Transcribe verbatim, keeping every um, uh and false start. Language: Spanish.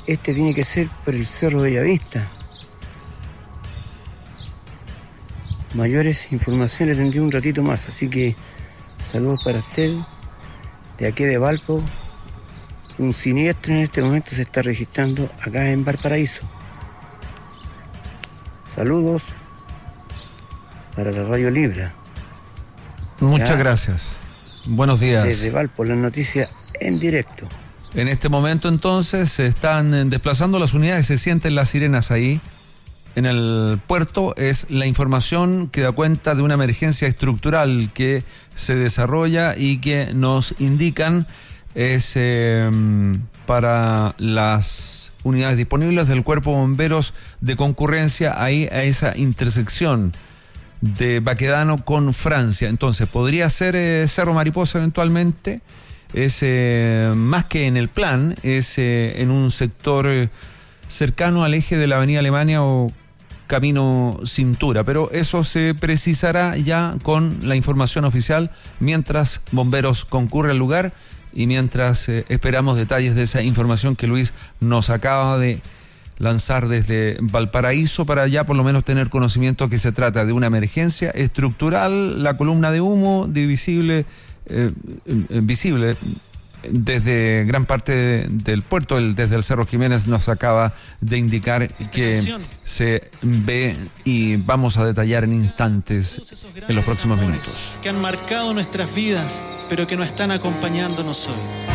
este tiene que ser por el Cerro Bellavista. Mayores informaciones tendré un ratito más, así que saludos para usted. De aquí de Valpo, un siniestro en este momento se está registrando acá en Valparaíso. Saludos para la Radio Libra. Muchas Ya, gracias. Buenos días. Desde Valpo, las noticias en directo. En este momento entonces se están desplazando las unidades, se sienten las sirenas ahí. En el puerto es la información que da cuenta de una emergencia estructural que se desarrolla y que nos indican es eh, para las unidades disponibles del Cuerpo de Bomberos de concurrencia ahí a esa intersección de Baquedano con Francia. Entonces podría ser eh, Cerro Mariposa eventualmente, es eh, más que en el plan, es eh, en un sector eh, cercano al eje de la Avenida Alemania o Camino Cintura, pero eso se precisará ya con la información oficial mientras bomberos concurre al lugar y mientras eh, esperamos detalles de esa información que Luis nos acaba de lanzar desde Valparaíso para ya por lo menos tener conocimiento que se trata de una emergencia estructural, la columna de humo divisible, eh, eh, visible desde gran parte de, del puerto, el, desde el Cerro Jiménez nos acaba de indicar que se ve y vamos a detallar en instantes en los próximos minutos. Que han marcado nuestras vidas, pero que nos están acompañándonos hoy.